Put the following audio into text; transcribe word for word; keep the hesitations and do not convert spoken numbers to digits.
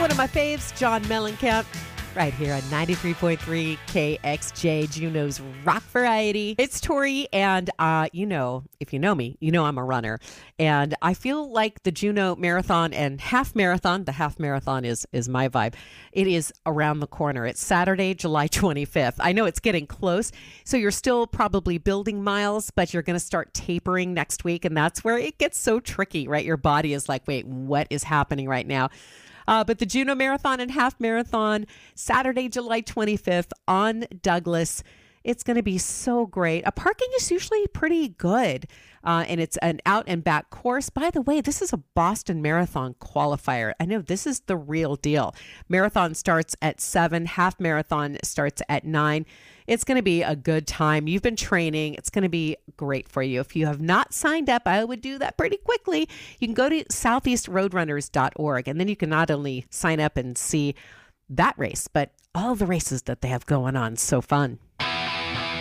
One of my faves, John Mellencamp, right here on ninety-three point three K X J, Juneau's rock variety. It's Tori, and uh, you know, if you know me, you know I'm a runner. And I feel like the Juneau Marathon and Half Marathon, the Half Marathon is, is my vibe. It is around the corner. It's Saturday, July twenty-fifth. I know it's getting close, so you're still probably building miles, but you're going to start tapering next week, and that's where it gets so tricky, right? Your body is like, wait, what is happening right now? Uh, but the Juneau Marathon and Half Marathon, Saturday, July twenty-fifth on Douglas. It's going to be so great. A parking is usually pretty good, uh, and it's an out and back course. By the way, this is a Boston Marathon qualifier. I know this is the real deal. Marathon starts at seven. Half Marathon starts at nine. It's going to be a good time. You've been training. It's going to be great for you. If you have not signed up, I would do that pretty quickly. You can go to southeast roadrunners dot org, and then you can not only sign up and see that race, but all the races that they have going on. So fun.